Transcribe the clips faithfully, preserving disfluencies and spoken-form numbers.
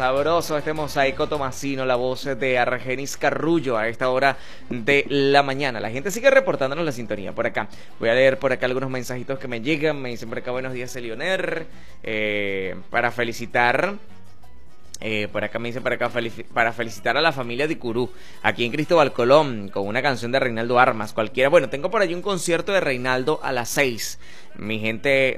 sabroso este mosaico tomasino, la voz de Argenis Carrullo a esta hora de la mañana. La gente sigue reportándonos la sintonía por acá. Voy a leer por acá algunos mensajitos que me llegan. Me dicen por acá, buenos días, Elioner, eh, para felicitar... Eh, por acá me dicen para acá para felicitar a la familia de Curú aquí en Cristóbal Colón con una canción de Reinaldo Armas cualquiera. Bueno, tengo por allí un concierto de Reinaldo a las seis. Mi gente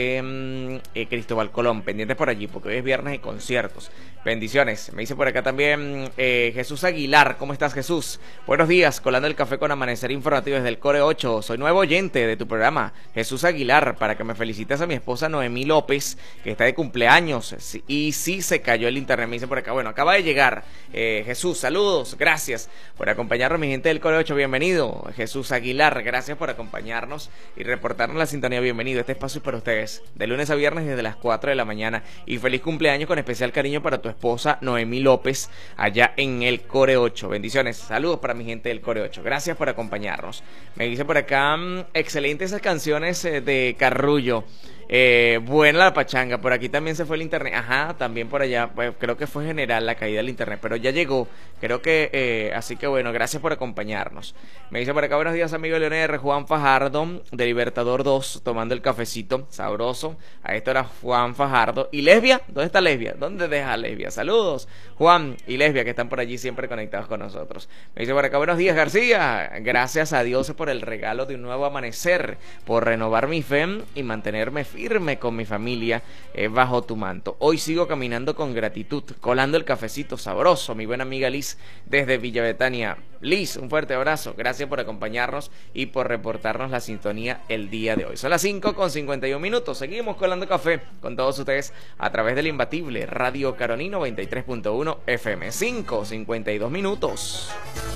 de eh, Cristóbal Colón, pendientes por allí porque hoy es viernes y conciertos. Bendiciones. Me dice por acá también eh, Jesús Aguilar. ¿Cómo estás, Jesús? Buenos días, colando el café con Amanecer Informativo desde el Core ocho. Soy nuevo oyente de tu programa, Jesús Aguilar, para que me felicites a mi esposa Noemí López, que está de cumpleaños. Y sí se cayó el internet. Me dice por acá, bueno, acaba de llegar eh, Jesús, saludos, gracias por acompañarnos, mi gente del Core ocho. Bienvenido, Jesús Aguilar, gracias por acompañarnos y reportarnos la sintonía. Bienvenido, este espacio es para ustedes, de lunes a viernes desde las cuatro de la mañana. Y feliz cumpleaños con especial cariño para tu esposa Noemí López, allá en el Core ocho. Bendiciones, saludos para mi gente del Core ocho, gracias por acompañarnos. Me dice por acá, excelentes esas canciones eh, de Carrullo. Eh, buena la pachanga, por aquí también se fue el internet, ajá, también por allá, pues, creo que fue general la caída del internet, pero ya llegó, creo que, eh, así que bueno, gracias por acompañarnos. Me dice por acá, buenos días amigo Leonel, Juan Fajardo, de Libertador dos, tomando el cafecito, sabroso, a esta hora Juan Fajardo, y Lesbia, ¿dónde está Lesbia? ¿Dónde deja Lesbia? Saludos, Juan y Lesbia, que están por allí siempre conectados con nosotros. Me dice por acá, buenos días García, gracias a Dios por el regalo de un nuevo amanecer, por renovar mi fe y mantenerme firme con mi familia eh, bajo tu manto. Hoy sigo caminando con gratitud, colando el cafecito sabroso, mi buena amiga Liz desde Villa Betania. Liz, un fuerte abrazo, gracias por acompañarnos y por reportarnos la sintonía el día de hoy. Son las cinco con cincuenta y un minutos, seguimos colando café con todos ustedes a través del imbatible Radio Caroní noventa y tres punto uno F M. Cinco cincuenta y dos minutos.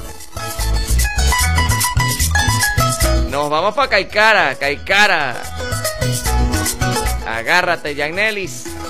Nos vamos para Caicara, Caicara. Agárrate, Jan Nelis.